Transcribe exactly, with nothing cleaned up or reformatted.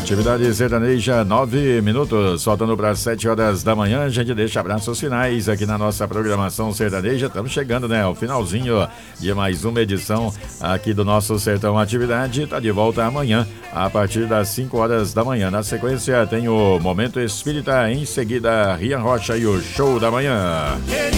Atividade sertaneja, nove minutos, faltando para sete horas da manhã. A gente deixa abraços finais aqui na nossa programação sertaneja. Estamos chegando, né? O finalzinho de mais uma edição aqui do nosso Sertão Atividade. Está de volta amanhã, a partir das cinco horas da manhã. Na sequência, tem o Momento Espírita. Em seguida, Rian Rocha e o Show da Manhã.